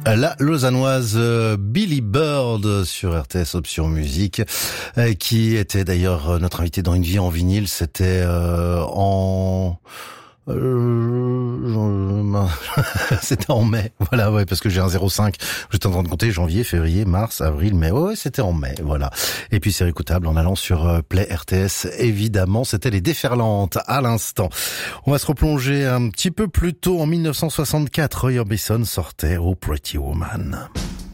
La lausannoise Billy Bird sur RTS Option Musique, qui était d'ailleurs notre invité dans Une vie en vinyle. C'était c'était en mai, voilà, ouais, parce que j'ai un 05. J'étais en train de compter janvier, février, mars, avril, mai. Ouais, c'était en mai, voilà. Et puis c'est réécoutable en allant sur Play RTS. Évidemment, c'était les Déferlantes à l'instant. On va se replonger un petit peu plus tôt en 1964. Roy Orbison sortait Oh Pretty Woman.